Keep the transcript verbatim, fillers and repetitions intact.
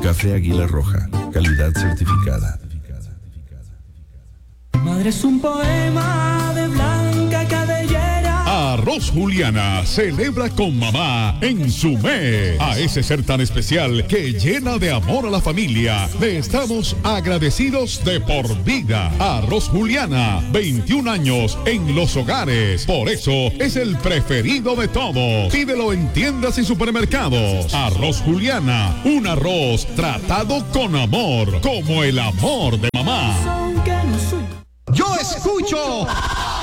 Café Águila Roja, calidad certificada. Madre es un poema de Blanca Cabellera. Arroz Juliana celebra con mamá en su mes. A ese ser tan especial que llena de amor a la familia, le estamos agradecidos de por vida. Arroz Juliana, veintiún años en los hogares. Por eso es el preferido de todos. Pídelo en tiendas y supermercados. Arroz Juliana, un arroz tratado con amor, como el amor de mamá. Yo escucho